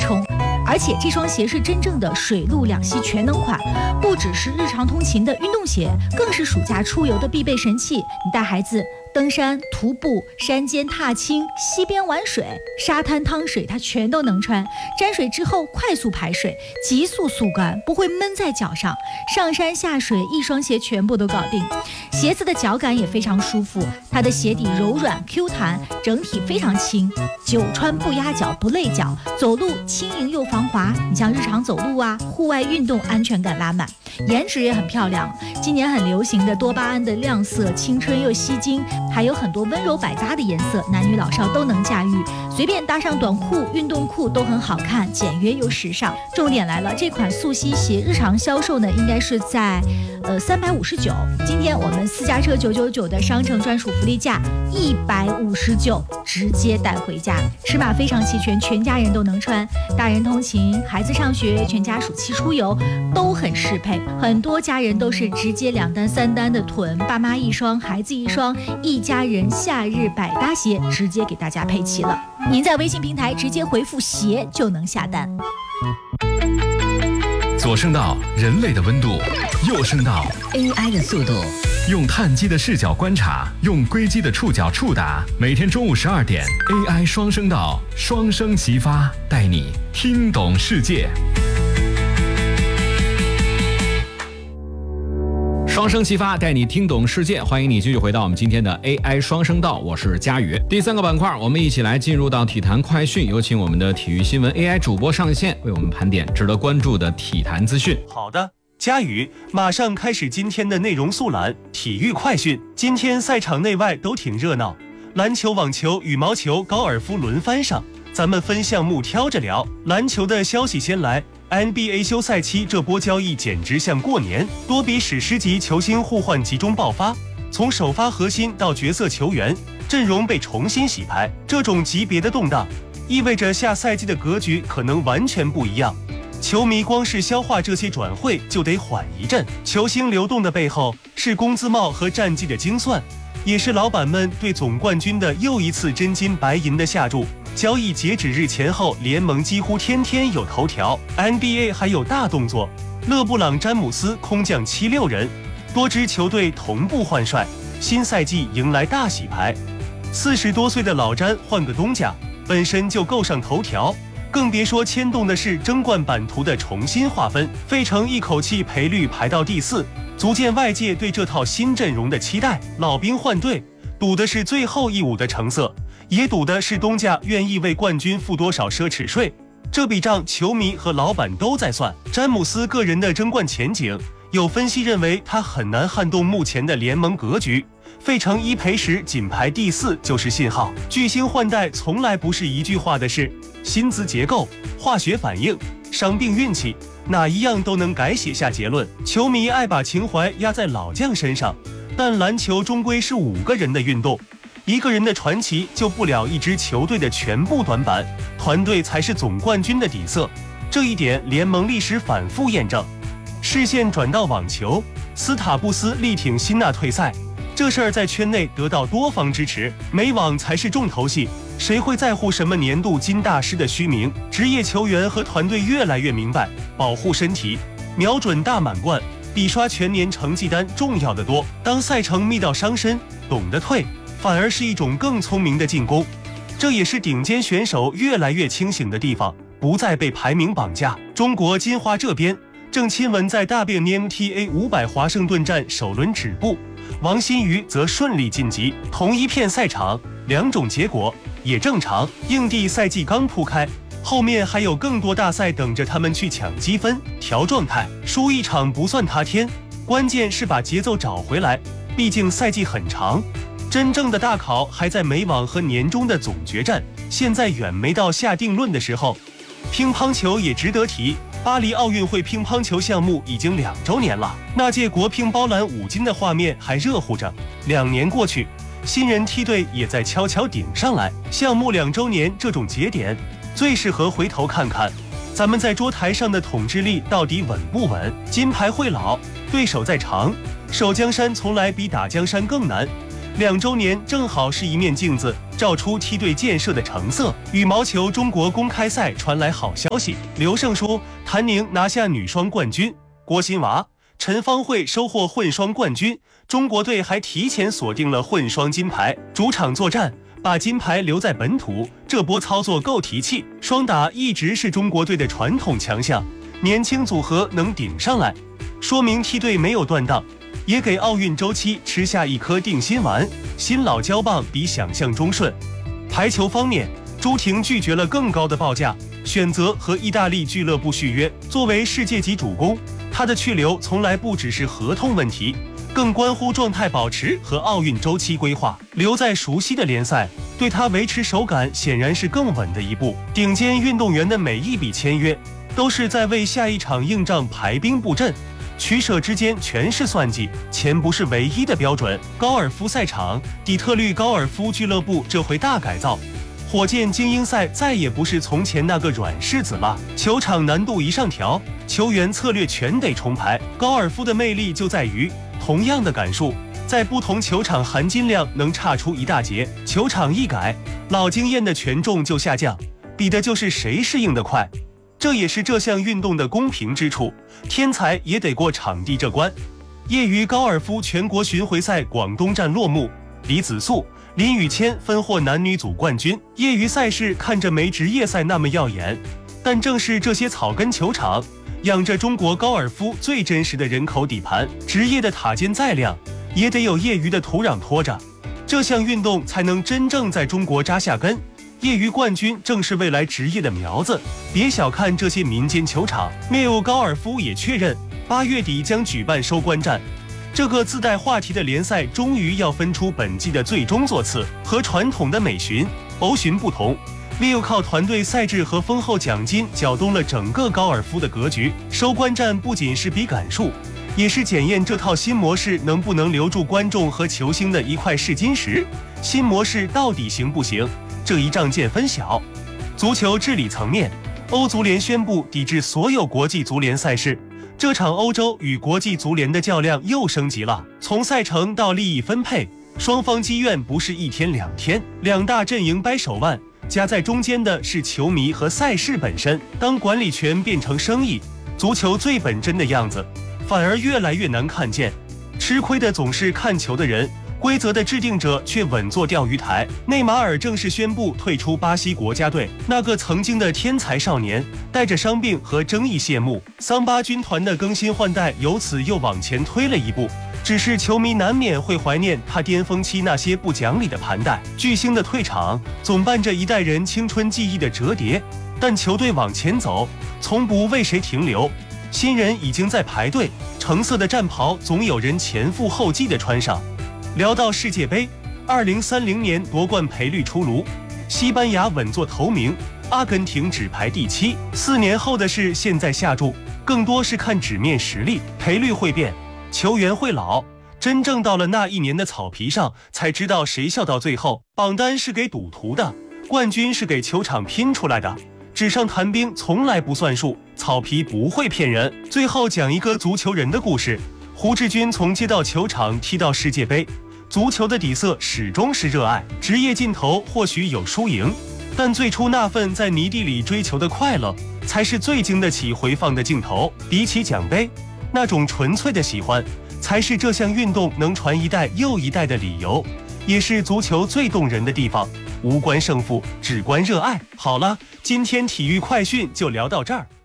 冲。而且这双鞋是真正的水陆两栖全能款，不只是日常通勤的运动鞋，更是暑假出游的必备神器。你带孩子登山、徒步、山间踏青、溪边玩水、沙滩趟水，它全都能穿。沾水之后快速排水，急速速干，不会闷在脚上。上山下水，一双鞋全部都搞定。鞋子的脚感也非常舒服，它的鞋底柔软 Q 弹，整体非常轻，久穿不压脚不累脚，走路轻盈又防滑。你像日常走路啊，户外运动安全感拉满，颜值也很漂亮。今年很流行的多巴胺的亮色，青春又吸睛，还有很多温柔百搭的颜色，男女老少都能驾驭，随便搭上短裤、运动裤都很好看，简约又时尚。重点来了，这款速吸鞋日常销售呢，应该是在359，今天我们私家车999的商城专属福利价159，直接带回家。尺码非常齐全，全家人都能穿，大人通勤、孩子上学、全家暑期出游都很适配。很多家人都是直接2单3单的囤，爸妈一双，孩子一双，一家人夏日百搭鞋直接给大家配齐了。您在微信平台直接回复鞋就能下单。 左声道人类的温度，右声道 AI 的速度， 用碳基的视角观察，用硅基的触角触达。每天中午12点 ，AI 双声道，双声齐发，带你听懂世界。双声齐发，带你听懂世界。欢迎你继续回到我们今天的 AI 双声道，我是佳宇。第3个板块，我们一起来进入到体坛快讯，有请我们的体育新闻 AI 主播上线，为我们盘点值得关注的体坛资讯。 好的，佳宇，马上开始今天的内容速览。体育快讯，今天赛场内外都挺热闹，篮球、网球、羽毛球、高尔夫轮番上，咱们分项目挑着聊。篮球的消息先来。NBA 休赛期这波交易简直像过年，多笔史诗级球星互换集中爆发，从首发核心到角色球员，阵容被重新洗牌。这种级别的动荡，意味着下赛季的格局可能完全不一样。球迷光是消化这些转会就得缓一阵。球星流动的背后是工资帽和战绩的精算，也是老板们对总冠军的又一次真金白银的下注。交易截止日前后，联盟几乎天天有头条。NBA 还有大动作，勒布朗·詹姆斯空降76人，多支球队同步换帅，新赛季迎来大洗牌。40多岁的老詹换个东家，本身就够上头条，更别说牵动的是争冠版图的重新划分。费城一口气赔率排到第4，足见外界对这套新阵容的期待。老兵换队，赌的是最后一舞的成色，也赌的是东家愿意为冠军付多少奢侈税。这笔账球迷和老板都在算。詹姆斯个人的争冠前景，有分析认为他很难撼动目前的联盟格局。费城一赔时仅排第4就是信号。巨星换代从来不是一句话的事，薪资结构、化学反应、伤病运气，哪一样都能改写下结论。球迷爱把情怀压在老将身上，但篮球终归是5个人的运动，一个人的传奇救不了一支球队的全部短板，团队才是总冠军的底色。这一点联盟历史反复验证。视线转到网球，斯塔布斯力挺辛纳退赛，这事儿在圈内得到多方支持。美网才是重头戏，谁会在乎什么年度金大师的虚名？职业球员和团队越来越明白，保护身体，瞄准大满贯，比刷全年成绩单重要的多。当赛程密到伤身，懂得退，反而是一种更聪明的进攻。这也是顶尖选手越来越清醒的地方，不再被排名绑架。中国金花这边正亲吻在WNBA 500华盛顿站首轮止步，王欣瑜则顺利晋级。同一片赛场，2种结果也正常。硬地赛季刚铺开，后面还有更多大赛等着他们去抢积分、调状态。输一场不算塌天，关键是把节奏找回来。毕竟赛季很长，真正的大考还在美网和年终的总决战，现在远没到下定论的时候。乒乓球也值得提，巴黎奥运会乒乓球项目已经2周年了，那届国乒包揽5金的画面还热乎着。2年过去，新人梯队也在悄悄顶上来。项目2周年这种节点，最适合回头看看咱们在桌台上的统治力到底稳不稳。金牌会老，对手在长，守江山从来比打江山更难。 2周年正好是一面镜子，照出梯队建设的成色。羽毛球中国公开赛传来好消息，刘胜书、谭宁拿下女双冠军，郭欣娃、陈芳慧收获混双冠军。中国队还提前锁定了混双金牌，主场作战，把金牌留在本土，这波操作够提气。双打一直是中国队的传统强项，年轻组合能顶上来，说明梯队没有断档，也给奥运周期吃下一颗定心丸。新老交棒比想象中顺。排球方面，朱婷拒绝了更高的报价，选择和意大利俱乐部续约。作为世界级主攻，她的去留从来不只是合同问题，更关乎状态保持和奥运周期规划。留在熟悉的联赛，对她维持手感显然是更稳的一步。顶尖运动员的每一笔签约，都是在为下一场硬仗排兵布阵，取舍之间全是算计，钱不是唯一的标准。高尔夫赛场，底特律高尔夫俱乐部这回大改造，火箭精英赛再也不是从前那个软柿子了，球场难度一上调，球员策略全得重排。高尔夫的魅力就在于，同样的杆数，在不同球场含金量能差出一大截，球场一改，老经验的权重就下降，比的就是谁适应得快。这也是这项运动的公平之处，天才也得过场地这关。业余高尔夫全国巡回赛广东站落幕，李子素、林宇谦分获男女组冠军。业余赛事看着没职业赛那么耀眼，但正是这些草根球场，养着中国高尔夫最真实的人口底盘。职业的塔尖再亮，也得有业余的土壤拖着，这项运动才能真正在中国扎下根。业余冠军正是未来职业的苗子，别小看这些民间球场。灭物高尔夫也确认，8月底将举办收官战。这个自带话题的联赛终于要分出本季的最终座次。和传统的美巡、欧巡不同，灭物靠团队赛制和丰厚奖金搅动了整个高尔夫的格局。收官战不仅是比杆数，也是检验这套新模式能不能留住观众和球星的一块试金石。新模式到底行不行？这一仗见分晓。足球治理层面，欧足联宣布抵制所有国际足联赛事。这场欧洲与国际足联的较量又升级了，从赛程到利益分配，双方积怨不是1天2天，两大阵营掰手腕，夹在中间的是球迷和赛事本身。当管理权变成生意，足球最本真的样子反而越来越难看见。吃亏的总是看球的人，规则的制定者却稳坐钓鱼台。内马尔正式宣布退出巴西国家队，那个曾经的天才少年带着伤病和争议谢幕，桑巴军团的更新换代由此又往前推了一步。只是球迷难免会怀念他巅峰期那些不讲理的盘带，巨星的退场总伴着一代人青春记忆的折叠。但球队往前走，从不为谁停留，新人已经在排队，橙色的战袍总有人前赴后继地穿上。聊到世界杯，2030年夺冠赔率出炉，西班牙稳坐头名，阿根廷只排第7。4年后的事现在下注，更多是看纸面实力，赔率会变，球员会老，真正到了那一年的草皮上，才知道谁笑到最后。榜单是给赌徒的，冠军是给球场拼出来的，纸上谈兵从来不算数，草皮不会骗人。最后讲一个足球人的故事。胡志军从街道球场踢到世界杯，足球的底色始终是热爱。职业尽头或许有输赢，但最初那份在泥地里追求的快乐，才是最经得起回放的镜头。比起奖杯，那种纯粹的喜欢，才是这项运动能传一代又一代的理由，也是足球最动人的地方。无关胜负，只关热爱。好了，今天体育快讯就聊到这儿。